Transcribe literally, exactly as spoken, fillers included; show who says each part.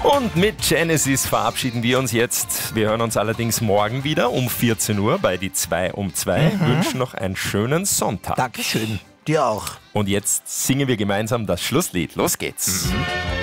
Speaker 1: Und mit Genesis verabschieden wir uns jetzt. Wir hören uns allerdings morgen wieder um vierzehn Uhr bei die zwei um zwei. Mhm. Wünschen noch einen schönen Sonntag.
Speaker 2: Dankeschön. Dir auch.
Speaker 1: Und jetzt singen wir gemeinsam das Schlusslied. Los geht's. Mhm.